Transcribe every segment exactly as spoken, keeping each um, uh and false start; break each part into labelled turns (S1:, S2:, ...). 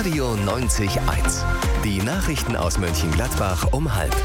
S1: Radio neunzig eins. Die Nachrichten aus Mönchengladbach um halb.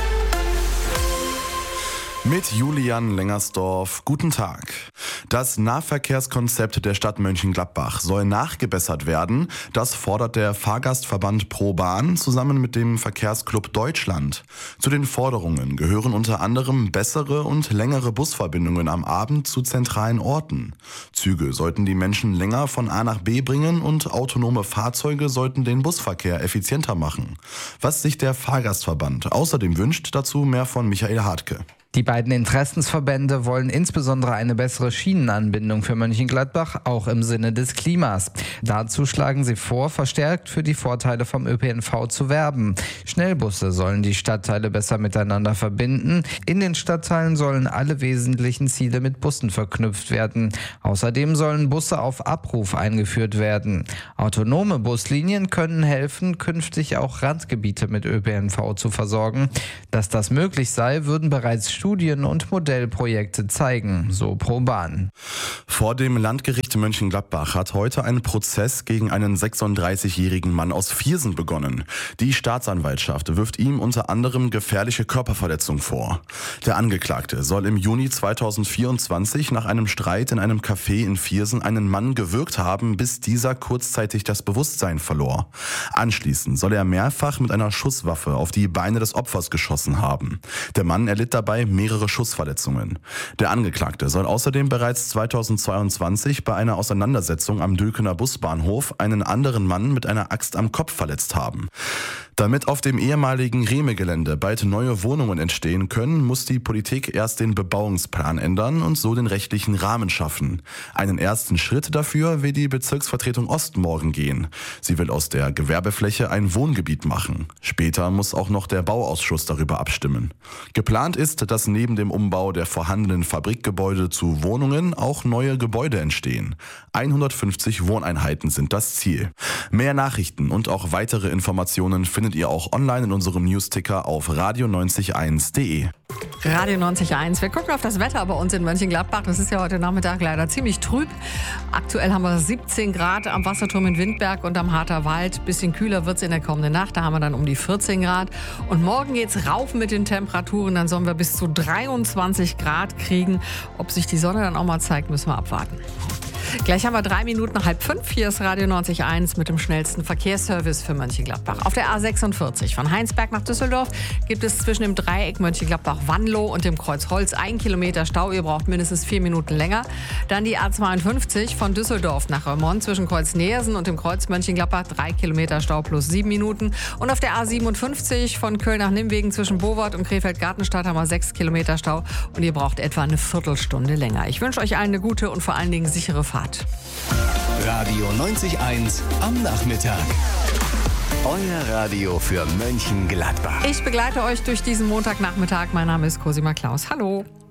S2: Mit Julian Lengersdorf. Guten Tag. Das Nahverkehrskonzept der Stadt Mönchengladbach soll nachgebessert werden. Das fordert der Fahrgastverband ProBahn zusammen mit dem Verkehrsclub Deutschland. Zu den Forderungen gehören unter anderem bessere und längere Busverbindungen am Abend zu zentralen Orten. Züge sollten die Menschen länger von A nach B bringen und autonome Fahrzeuge sollten den Busverkehr effizienter machen. Was sich der Fahrgastverband außerdem wünscht, dazu mehr von Michael Hartke.
S3: Die beiden Interessensverbände wollen insbesondere eine bessere Schienenanbindung für Mönchengladbach, auch im Sinne des Klimas. Dazu schlagen sie vor, verstärkt für die Vorteile vom Ö P N V zu werben. Schnellbusse sollen die Stadtteile besser miteinander verbinden. In den Stadtteilen sollen alle wesentlichen Ziele mit Bussen verknüpft werden. Außerdem sollen Busse auf Abruf eingeführt werden. Autonome Buslinien können helfen, künftig auch Randgebiete mit Ö P N V zu versorgen. Dass das möglich sei, würden bereits Studien und Modellprojekte zeigen, so ProBahn.
S2: Vor dem Landgericht Mönchengladbach hat heute ein Prozess gegen einen sechsunddreißigjährigen Mann aus Viersen begonnen. Die Staatsanwaltschaft wirft ihm unter anderem gefährliche Körperverletzung vor. Der Angeklagte soll im Juni zweitausendvierundzwanzig nach einem Streit in einem Café in Viersen einen Mann gewürgt haben, bis dieser kurzzeitig das Bewusstsein verlor. Anschließend soll er mehrfach mit einer Schusswaffe auf die Beine des Opfers geschossen haben. Der Mann erlitt dabei mehrere Schussverletzungen. Der Angeklagte soll außerdem bereits zweitausendzweiundzwanzig bei einer Auseinandersetzung am Dülkener Busbahnhof einen anderen Mann mit einer Axt am Kopf verletzt haben. Damit auf dem ehemaligen Rehme-Gelände bald neue Wohnungen entstehen können, muss die Politik erst den Bebauungsplan ändern und so den rechtlichen Rahmen schaffen. Einen ersten Schritt dafür will die Bezirksvertretung Ost morgen gehen. Sie will aus der Gewerbefläche ein Wohngebiet machen. Später muss auch noch der Bauausschuss darüber abstimmen. Geplant ist, dass neben dem Umbau der vorhandenen Fabrikgebäude zu Wohnungen auch neue Gebäude entstehen. hundertfünfzig Wohneinheiten sind das Ziel. Mehr Nachrichten und auch weitere Informationen findet ihr auch online in unserem Newsticker auf radio neunzig eins punkt de.
S4: Radio neunzig eins. Wir gucken auf das Wetter bei uns in Mönchengladbach. Das ist ja heute Nachmittag leider ziemlich trüb. Aktuell haben wir siebzehn Grad am Wasserturm in Windberg und am Harter Wald. Bisschen kühler wird es in der kommenden Nacht. Da haben wir dann um die vierzehn Grad. Und morgen geht es rauf mit den Temperaturen. Dann sollen wir bis zu dreiundzwanzig Grad kriegen. Ob sich die Sonne dann auch mal zeigt, müssen wir abwarten. Gleich haben wir drei Minuten nach halb fünf. Hier ist Radio neunzig eins mit dem schnellsten Verkehrsservice für Mönchengladbach. Auf der A sechsundvierzig von Heinsberg nach Düsseldorf gibt es zwischen dem Dreieck Mönchengladbach-Wanlo und dem Kreuz Holz ein Kilometer Stau. Ihr braucht mindestens vier Minuten länger. Dann die A zweiundfünfzig von Düsseldorf nach Remont zwischen Kreuz Neersen und dem Kreuz Mönchengladbach. Drei Kilometer Stau plus sieben Minuten. Und auf der A siebenundfünfzig von Köln nach Nimwegen zwischen Bowart und Krefeld-Gartenstadt haben wir sechs Kilometer Stau. Und ihr braucht etwa eine Viertelstunde länger. Ich wünsche euch allen eine gute und vor allen Dingen sichere Fahrt.
S1: Radio neunzig eins am Nachmittag. Euer Radio für Mönchengladbach.
S4: Ich begleite euch durch diesen Montagnachmittag. Mein Name ist Cosima Klaus. Hallo.